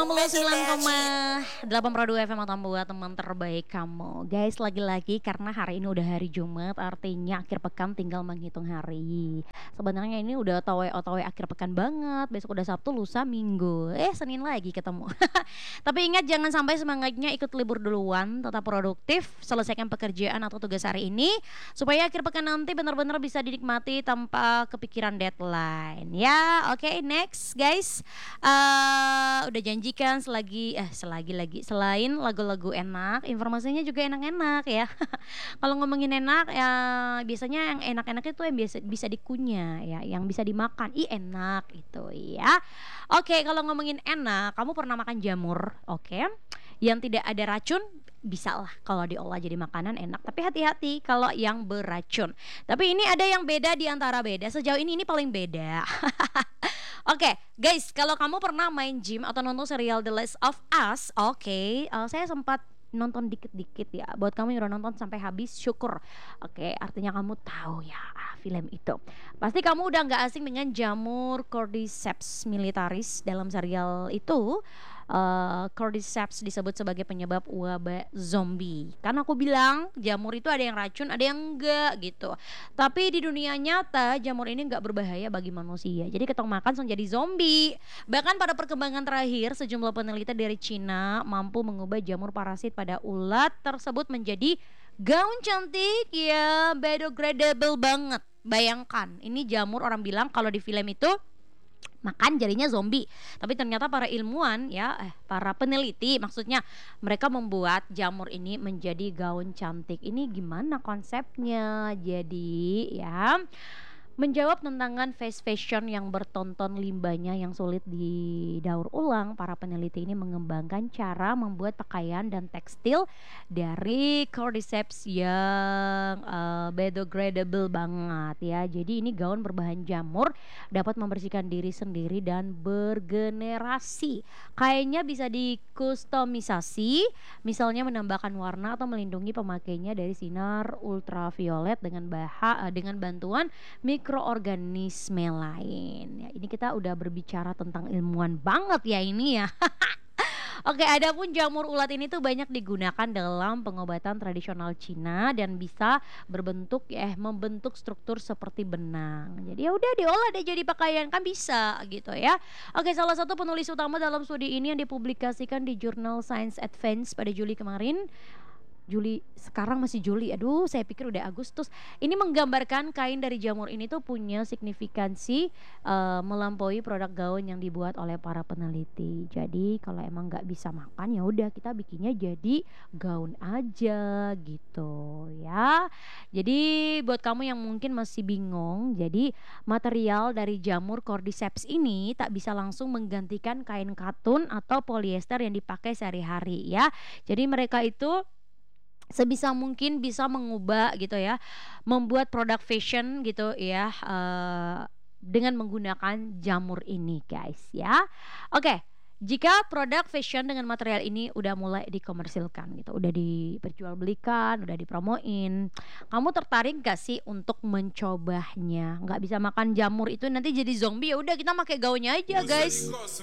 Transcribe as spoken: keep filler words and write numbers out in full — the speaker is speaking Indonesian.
enam puluh sembilan koma delapan Pro dua F M atau buat teman terbaik kamu. Guys, lagi-lagi karena hari ini udah hari Jumat, artinya akhir pekan tinggal menghitung hari. Sebenarnya ini udah otw-otw akhir pekan banget. Besok udah Sabtu, lusa Minggu. Eh, Senin lagi ketemu. Tapi ingat jangan sampai semangatnya ikut libur duluan, tetap produktif, selesaikan pekerjaan atau tugas hari ini supaya akhir pekan nanti benar-benar bisa dinikmati tanpa kepikiran deadline. Ya, oke, okay, next guys. Uh, udah janjikan selagi eh selagi lagi selain lagu-lagu enak, informasinya juga enak-enak ya. Kalau ngomongin enak ya biasanya yang enak-enak itu yang biasa bisa dikunyah ya, yang bisa dimakan. Ih, enak itu ya. Oke, kalau ngomongin enak, kamu pernah makan jamur? Oke. Yang tidak ada racun bisa lah kalau diolah jadi makanan enak, tapi hati-hati kalau yang beracun. Tapi ini ada yang beda di antara beda. Sejauh ini ini paling beda. Oke, okay, guys, kalau kamu pernah main gym atau nonton serial The Last of Us, oke, okay, uh, saya sempat nonton dikit-dikit ya. Buat kamu yang udah nonton sampai habis, syukur. Oke, okay, artinya kamu tahu ya ah, film itu. Pasti kamu udah nggak asing dengan jamur Cordyceps militaris dalam serial itu. Uh, Cordyceps disebut sebagai penyebab wabah zombie. Kan aku bilang jamur itu ada yang racun, ada yang enggak gitu. Tapi di dunia nyata jamur ini enggak berbahaya bagi manusia. Jadi ketong makan langsung jadi zombie. Bahkan pada perkembangan terakhir sejumlah peneliti dari Cina mampu mengubah jamur parasit pada ulat tersebut menjadi gaun cantik ya, biodegradable banget. Bayangkan, ini jamur orang bilang kalau di film itu makan jadinya zombie. Tapi ternyata para ilmuwan ya, eh, para peneliti maksudnya mereka membuat jamur ini menjadi gaun cantik. Ini gimana konsepnya? Jadi ya menjawab tantangan fast fashion yang bertonton limbahnya yang sulit didaur ulang, para peneliti ini mengembangkan cara membuat pakaian dan tekstil dari Cordyceps yang uh, biodegradable banget ya. Jadi ini gaun berbahan jamur dapat membersihkan diri sendiri dan bergenerasi. Kainnya bisa dikustomisasi, misalnya menambahkan warna atau melindungi pemakainya dari sinar ultraviolet dengan baha, dengan bantuan mikroorganisme lain. Ya, ini kita udah berbicara tentang ilmuwan banget ya ini ya. Oke, adapun jamur ulat ini tuh banyak digunakan dalam pengobatan tradisional Cina dan bisa berbentuk eh membentuk struktur seperti benang. Jadi ya udah diolah deh jadi pakaian kan bisa gitu ya. Oke, salah satu penulis utama dalam studi ini yang dipublikasikan di jurnal Science Advance pada Juli kemarin. Juli, sekarang masih Juli, aduh saya pikir udah Agustus. Ini menggambarkan kain dari jamur ini tuh punya signifikansi uh, melampaui produk gaun yang dibuat oleh para peneliti. Jadi kalau emang nggak bisa makan ya udah kita bikinnya jadi gaun aja gitu ya. Jadi buat kamu yang mungkin masih bingung, jadi material dari jamur Cordyceps ini tak bisa langsung menggantikan kain katun atau polyester yang dipakai sehari-hari ya. Jadi mereka itu sebisa mungkin bisa mengubah gitu ya, membuat produk fashion gitu ya, uh, dengan menggunakan jamur ini guys ya. Oke, jika produk fashion dengan material ini udah mulai dikomersilkan gitu, udah diperjualbelikan, udah dipromoin, kamu tertarik gak sih untuk mencobanya? Nggak bisa makan jamur itu nanti jadi zombie, ya udah kita pakai gaunnya aja guys.